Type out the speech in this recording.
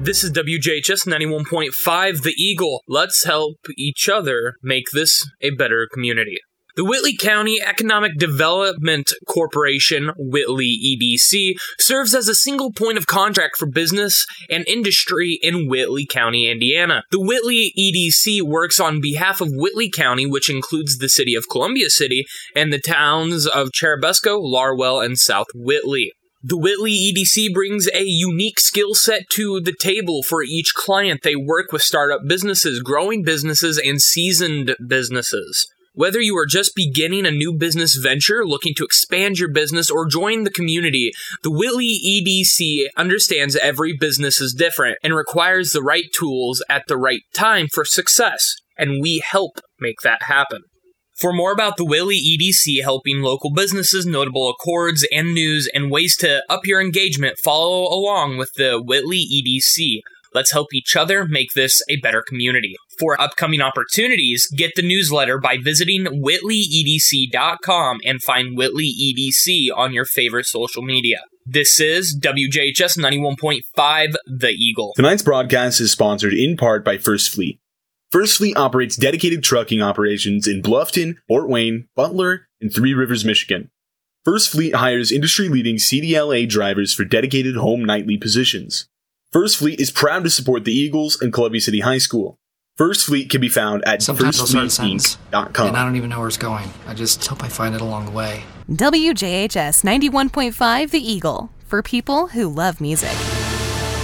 This is WJHS 91.5 The Eagle. Let's help each other make this a better community. The Whitley County Economic Development Corporation, Whitley EDC, serves as a single point of contact for business and industry in Whitley County, Indiana. The Whitley EDC works on behalf of Whitley County, which includes the city of Columbia City and the towns of Cherubusco, Larwell, and South Whitley. The Whitley EDC brings a unique skill set to the table for each client. They work with startup businesses, growing businesses, and seasoned businesses. Whether you are just beginning a new business venture, looking to expand your business, or join the community, the Whitley EDC understands every business is different and requires the right tools at the right time for success, and we help make that happen. For more about the Whitley EDC helping local businesses, notable accords, and news, and ways to up your engagement, follow along with the Whitley EDC. Let's help each other make this a better community. For upcoming opportunities, get the newsletter by visiting whitleyedc.com and find Whitley EDC on your favorite social media. This is WJHS 91.5 The Eagle. Tonight's broadcast is sponsored in part by First Fleet. First Fleet operates dedicated trucking operations in Bluffton, Fort Wayne, Butler, and Three Rivers, Michigan. First Fleet hires industry-leading CDLA drivers for dedicated home nightly positions. First Fleet is proud to support the Eagles and Columbia City High School. First Fleet can be found at firstfleetinc.com. And I don't even know where it's going. I just hope I find it along the way. WJHS 91.5 The Eagle, for people who love music.